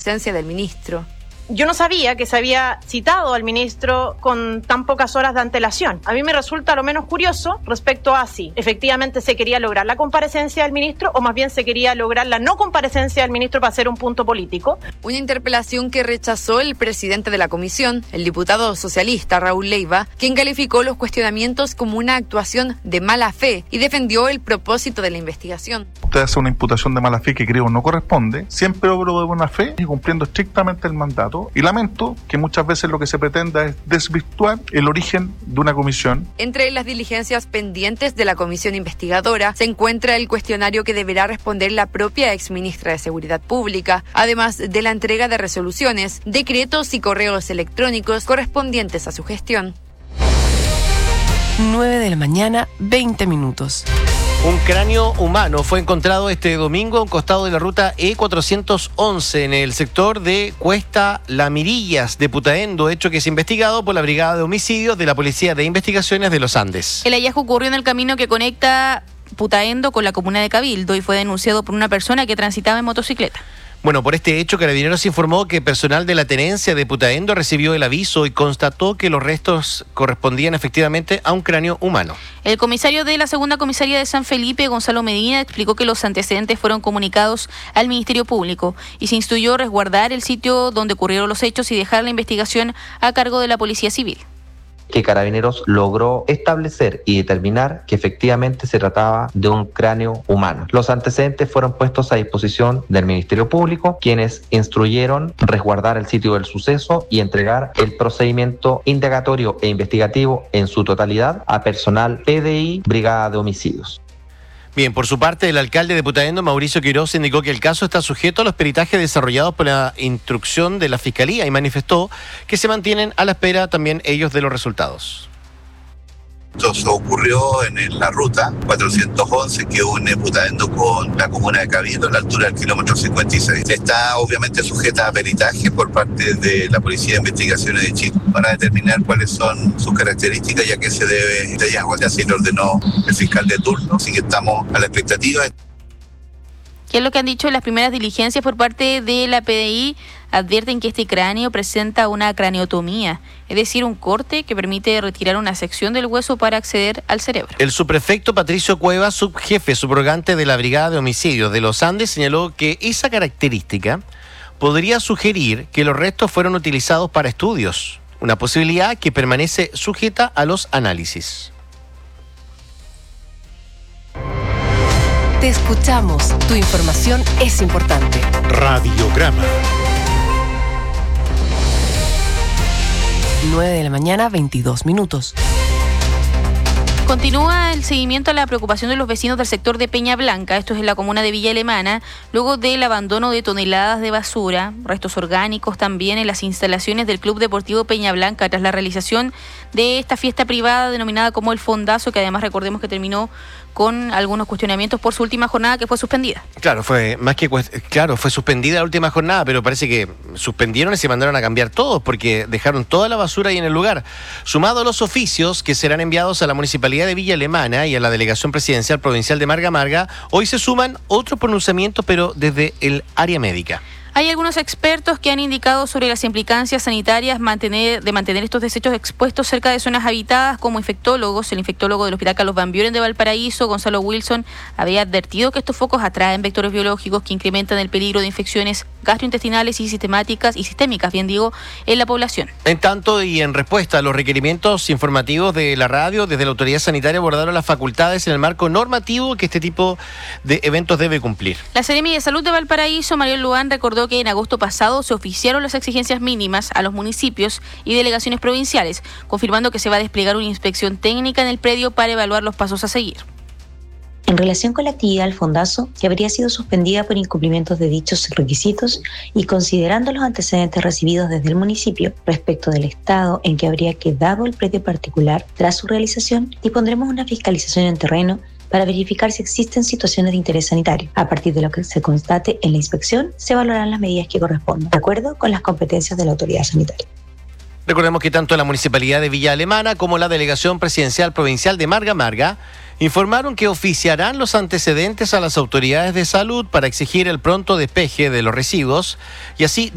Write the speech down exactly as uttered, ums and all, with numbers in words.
comparecencia del ministro. Yo no sabía que se había citado al ministro con tan pocas horas de antelación. A mí me resulta lo menos curioso respecto a si efectivamente se quería lograr la comparecencia del ministro o más bien se quería lograr la no comparecencia del ministro para hacer un punto político. Una interpelación que rechazó el presidente de la comisión, el diputado socialista Raúl Leiva, quien calificó los cuestionamientos como una actuación de mala fe y defendió el propósito de la investigación. Usted hace una imputación de mala fe que creo no corresponde, siempre obro de buena fe y cumpliendo estrictamente el mandato. Y lamento que muchas veces lo que se pretenda es desvirtuar el origen de una comisión. Entre las diligencias pendientes de la comisión investigadora se encuentra el cuestionario que deberá responder la propia exministra de Seguridad Pública, además de la entrega de resoluciones, decretos y correos electrónicos correspondientes a su gestión. nueve de la mañana, veinte minutos. Un cráneo humano fue encontrado este domingo a un costado de la ruta E cuatrocientos once en el sector de Cuesta Lamirillas de Putaendo, hecho que es investigado por la Brigada de Homicidios de la Policía de Investigaciones de los Andes. El hallazgo ocurrió en el camino que conecta Putaendo con la comuna de Cabildo y fue denunciado por una persona que transitaba en motocicleta. Bueno, por este hecho, Carabineros informó que personal de la tenencia de Putaendo recibió el aviso y constató que los restos correspondían efectivamente a un cráneo humano. El comisario de la segunda comisaría de San Felipe, Gonzalo Medina, explicó que los antecedentes fueron comunicados al Ministerio Público y se instruyó resguardar el sitio donde ocurrieron los hechos y dejar la investigación a cargo de la Policía Civil. Que Carabineros logró establecer y determinar que efectivamente se trataba de un cráneo humano. Los antecedentes fueron puestos a disposición del Ministerio Público, quienes instruyeron resguardar el sitio del suceso y entregar el procedimiento indagatorio e investigativo en su totalidad a personal P D I, Brigada de Homicidios. Bien, por su parte, el alcalde de Putaendo, Mauricio Quiroz, indicó que el caso está sujeto a los peritajes desarrollados por la instrucción de la Fiscalía y manifestó que se mantienen a la espera también ellos de los resultados. Esto ocurrió en la ruta cuatrocientos once que une Putaendo con la comuna de Cabildo a la altura del kilómetro cincuenta y seis. Está obviamente sujeta a peritaje por parte de la Policía de Investigaciones de Chile para determinar cuáles son sus características y a qué se debe este hallazgo. Así lo ordenó el fiscal de turno, así que estamos a la expectativa. ¿Qué es lo que han dicho las primeras diligencias por parte de la P D I? Advierten que este cráneo presenta una craneotomía, es decir, un corte que permite retirar una sección del hueso para acceder al cerebro. El subprefecto Patricio Cuevas, subjefe subrogante de la Brigada de Homicidios de los Andes, señaló que esa característica podría sugerir que los restos fueron utilizados para estudios, una posibilidad que permanece sujeta a los análisis. Te escuchamos. Tu información es importante. Radiograma. nueve de la mañana, veintidós minutos. Continúa el seguimiento a la preocupación de los vecinos del sector de Peña Blanca, esto es en la comuna de Villa Alemana, luego del abandono de toneladas de basura, restos orgánicos también en las instalaciones del Club Deportivo Peña Blanca, tras la realización de esta fiesta privada denominada como el Fondazo, que además recordemos que terminó con algunos cuestionamientos por su última jornada que fue suspendida. Claro, fue más que claro, fue suspendida la última jornada, pero parece que suspendieron y se mandaron a cambiar todos porque dejaron toda la basura ahí en el lugar. Sumado a los oficios que serán enviados a la Municipalidad de Villa Alemana y a la Delegación Presidencial Provincial de Marga Marga, hoy se suman otros pronunciamientos, pero desde el área médica. Hay algunos expertos que han indicado sobre las implicancias sanitarias mantener, de mantener estos desechos expuestos cerca de zonas habitadas, como infectólogos. El infectólogo del Hospital Carlos Van Buren de Valparaíso, Gonzalo Wilson, había advertido que estos focos atraen vectores biológicos que incrementan el peligro de infecciones gastrointestinales y sistemáticas y sistémicas, bien digo, en la población. En tanto, y en respuesta a los requerimientos informativos de la radio, desde la autoridad sanitaria abordaron las facultades en el marco normativo que este tipo de eventos debe cumplir. La Seremi de Salud de Valparaíso, Mariel Luán, recordó que en agosto pasado se oficiaron las exigencias mínimas a los municipios y delegaciones provinciales, confirmando que se va a desplegar una inspección técnica en el predio para evaluar los pasos a seguir. En relación con la actividad del Fondazo, que habría sido suspendida por incumplimientos de dichos requisitos y considerando los antecedentes recibidos desde el municipio respecto del estado en que habría quedado el predio particular tras su realización, dispondremos una fiscalización en terreno para verificar si existen situaciones de interés sanitario. A partir de lo que se constate en la inspección, se evaluarán las medidas que correspondan, de acuerdo con las competencias de la autoridad sanitaria. Recordemos que tanto la Municipalidad de Villa Alemana como la Delegación Presidencial Provincial de Marga Marga informaron que oficiarán los antecedentes a las autoridades de salud para exigir el pronto despeje de los residuos y así